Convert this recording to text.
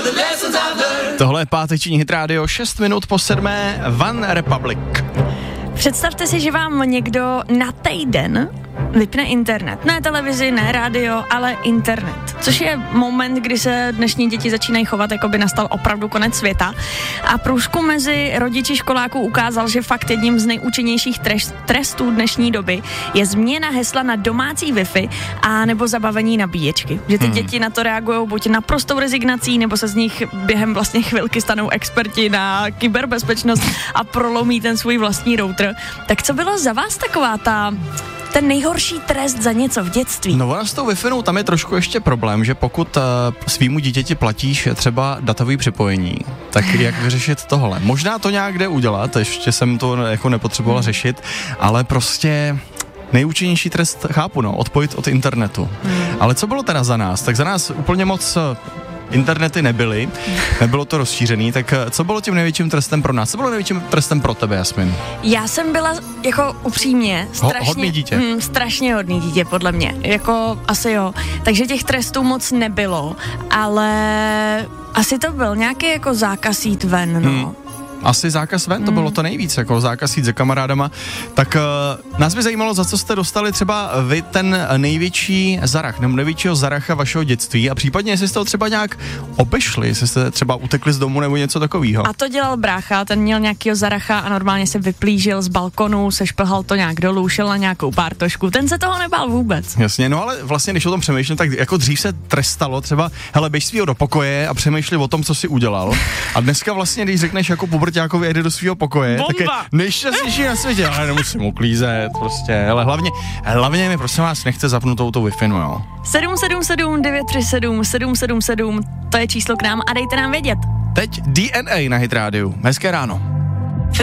Tohle je páteční Hit Radio, 6 minut po 7. One Republic. Představte si, že vám někdo na týden vypne internet. Ne televizi, ne rádio, ale internet. Což je moment, kdy se dnešní děti začínají chovat, jako by nastal opravdu konec světa. A průzkum mezi rodiči školáků ukázal, že fakt jedním z nejúčinnějších trestů dnešní doby je změna hesla na domácí Wi-Fi a nebo zabavení nabíječky. Že ty děti na to reagují buď naprostou rezignací, nebo se z nich během vlastně chvilky stanou experti na kyberbezpečnost a prolomí ten svůj vlastní router. Tak co bylo za vás taková ten nejhorší trest za něco v dětství? No ona s tou Wi-Fi, tam je trošku ještě problém, že pokud svýmu dítěti platíš třeba datový připojení, tak jak vyřešit tohle? Možná to nějak jde udělat, ještě jsem to jako nepotřeboval řešit, ale prostě nejúčinnější trest chápu, odpojit od internetu. Ale co bylo teda za nás? Tak za nás úplně moc internety nebyly, nebylo to rozšířený, tak co bylo tím největším trestem pro nás? Co bylo největším trestem pro tebe, Jasmin? Já jsem byla jako upřímně hodný dítě. Strašně hodný dítě, podle mě. Jako asi jo. Takže těch trestů moc nebylo, ale asi to byl nějaký jako zákaz jít ven, Asi zákaz ven, to bylo to nejvíc, jako zákaz jít se kamarádama. Tak nás by zajímalo, za co jste dostali třeba vy ten největší zarach, nebo největšího zaracha vašeho dětství a případně, jestli jste ho třeba nějak obešli, jestli jste třeba utekli z domu nebo něco takového. A to dělal brácha, ten měl nějakýho zaracha a normálně se vyplížil z balkonu, sešplhal to nějak dolů, šel na nějakou pártošku, ten se toho nebál vůbec. Jasně, no ale vlastně, když o tom přemýšlím, tak jako dřív se trestalo třeba, hele, běž svýho do pokoje a přemýšlí o tom, co si udělal. A dneska vlastně, když řekneš jako Jákovi, jde do svého pokoje, tak je nejšťastnější na světě, ale nemusím uklízet, prostě, ale hlavně mi prosím vás nechte zapnutou tu Wi-Fi, jo. 777 937 777, to je číslo k nám a dejte nám vědět. Teď DNA na Hit Radio. Hezké ráno.